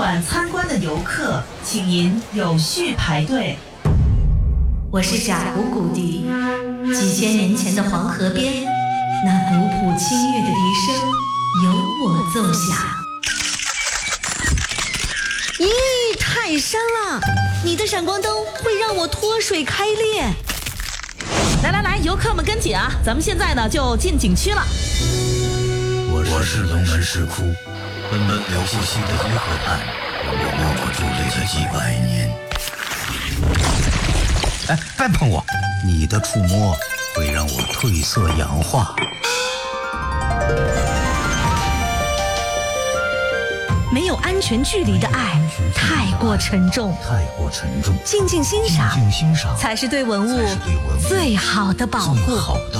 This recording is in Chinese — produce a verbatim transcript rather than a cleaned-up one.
馆参观的游客，请您有序排队。 我是贾古古笛，几千年前的黄河边，那古朴清越的笛声由我奏响。咦，太山了！你的闪光灯会让我脱水开裂。 来来来，游客们跟紧啊！咱们现在呢就进景区了。 我是龙门石窟，奔奔流不息的银河畔，我默默伫立了几百年。哎，别碰我！你的触摸会让我褪色氧化。 没有安全距离的爱太过沉重， 太过沉重。 静静欣赏， 静静欣赏才是对文物最好的保护。